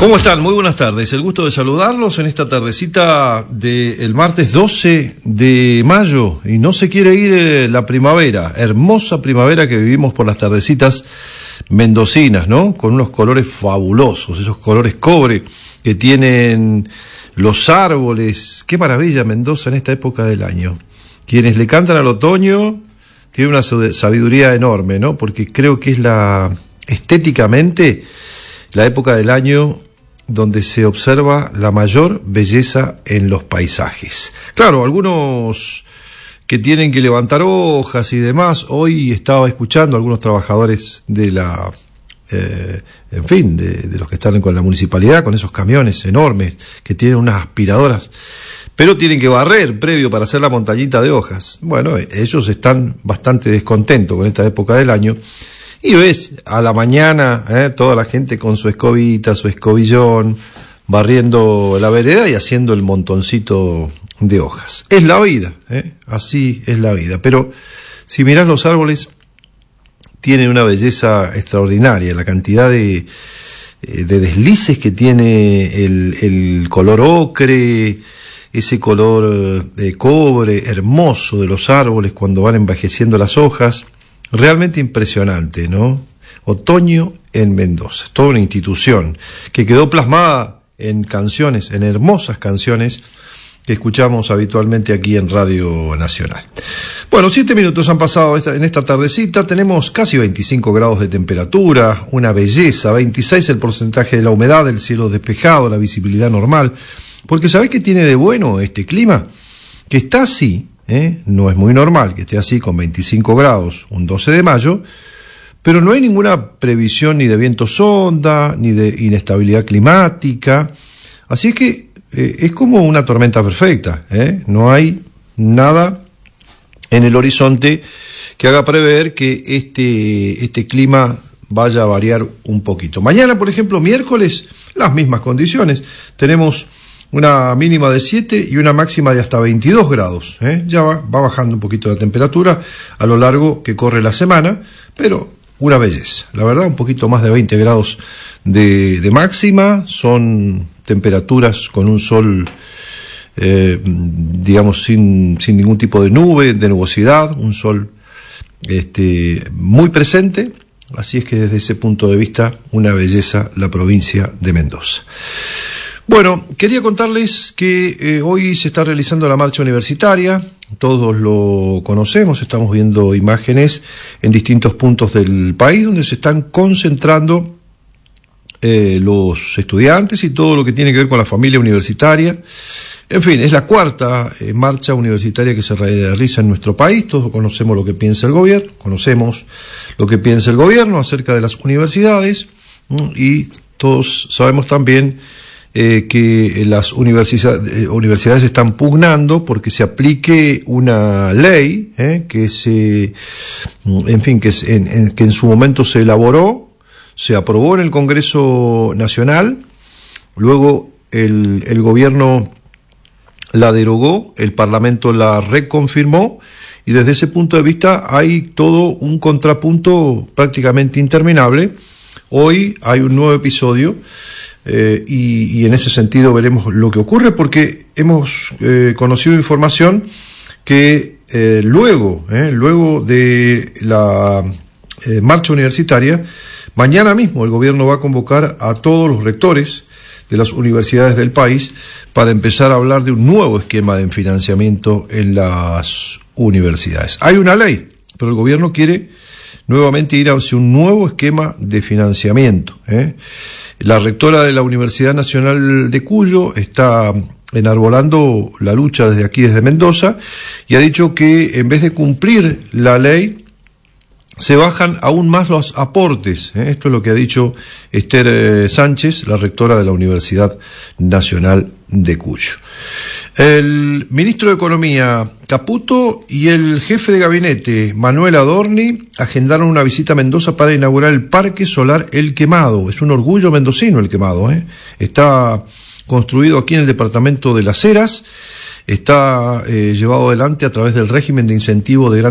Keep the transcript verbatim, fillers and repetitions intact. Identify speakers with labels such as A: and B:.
A: ¿Cómo están? Muy buenas tardes. El gusto de saludarlos en esta tardecita del martes doce de mayo. Y no se quiere ir eh, la primavera, hermosa primavera que vivimos por las tardecitas mendocinas, ¿no? Con unos colores fabulosos, esos colores cobre que tienen los árboles. Qué maravilla Mendoza en esta época del año. Quienes le cantan al otoño tienen una sabiduría enorme, ¿no? Porque creo que es la, estéticamente, la época del año donde se observa la mayor belleza en los paisajes. Claro, algunos que tienen que levantar hojas y demás, hoy estaba escuchando a algunos trabajadores de la, eh, en fin, de, de los que están con la municipalidad, con esos camiones enormes que tienen unas aspiradoras, pero tienen que barrer previo para hacer la montañita de hojas. Bueno, ellos están bastante descontentos con esta época del año. Y ves, a la mañana, eh, toda la gente con su escobita, su escobillón, barriendo la vereda y haciendo el montoncito de hojas. Es la vida, eh, así es la vida. Pero si mirás los árboles, tienen una belleza extraordinaria. La cantidad de, de deslices que tiene el, el color ocre, ese color de cobre hermoso de los árboles cuando van envejeciendo las hojas. Realmente impresionante, ¿no? Otoño en Mendoza, toda una institución que quedó plasmada en canciones, en hermosas canciones que escuchamos habitualmente aquí en Radio Nacional. Bueno, siete minutos han pasado esta, en esta tardecita, tenemos casi veinticinco grados de temperatura, una belleza, veintiséis el porcentaje de la humedad, el cielo despejado, la visibilidad normal, porque ¿sabés qué tiene de bueno este clima? Que está así. ¿Eh? No es muy normal que esté así con veinticinco grados un doce de mayo, pero no hay ninguna previsión ni de viento sonda, ni de inestabilidad climática, así es que eh, es como una tormenta perfecta, ¿eh? No hay nada en el horizonte que haga prever que este, este clima vaya a variar un poquito. Mañana, por ejemplo, miércoles, las mismas condiciones, tenemos una mínima de siete y una máxima de hasta veintidós grados. ¿eh? Ya va, va bajando un poquito la temperatura a lo largo que corre la semana, pero una belleza. La verdad, un poquito más de veinte grados de, de máxima, son temperaturas con un sol, eh, digamos, sin, sin ningún tipo de nube, de nubosidad, un sol este, muy presente. Así es que desde ese punto de vista, una belleza la provincia de Mendoza. Bueno, quería contarles que eh, hoy se está realizando la marcha universitaria, todos lo conocemos, estamos viendo imágenes en distintos puntos del país donde se están concentrando eh, los estudiantes y todo lo que tiene que ver con la familia universitaria. En fin, es la cuarta eh, marcha universitaria que se realiza en nuestro país, todos conocemos lo que piensa el gobierno, conocemos lo que piensa el gobierno acerca de las universidades y todos sabemos también Eh, que las universidades, eh, universidades están pugnando porque se aplique una ley eh, que se, en fin, que, es, en, en, que en su momento se elaboró, se aprobó en el Congreso Nacional, luego el, el gobierno la derogó, el Parlamento la reconfirmó y desde ese punto de vista hay todo un contrapunto prácticamente interminable. Hoy hay un nuevo episodio. Eh, y, y en ese sentido veremos lo que ocurre porque hemos eh, conocido información que eh, luego, eh, luego de la eh, marcha universitaria, mañana mismo el gobierno va a convocar a todos los rectores de las universidades del país para empezar a hablar de un nuevo esquema de financiamiento en las universidades. Hay una ley, pero el gobierno quiere nuevamente ir hacia un nuevo esquema de financiamiento. ¿eh? La rectora de la Universidad Nacional de Cuyo está enarbolando la lucha desde aquí, desde Mendoza, y ha dicho que en vez de cumplir la ley, se bajan aún más los aportes. ¿eh? Esto es lo que ha dicho Esther eh, Sánchez, la rectora de la Universidad Nacional de Cuyo. El ministro de Economía, Caputo, y el jefe de gabinete, Manuel Adorni, agendaron una visita a Mendoza para inaugurar el Parque Solar El Quemado. Es un orgullo mendocino El Quemado. ¿eh? Está construido aquí en el departamento de Las Heras, está eh, llevado adelante a través del régimen de incentivo de grandes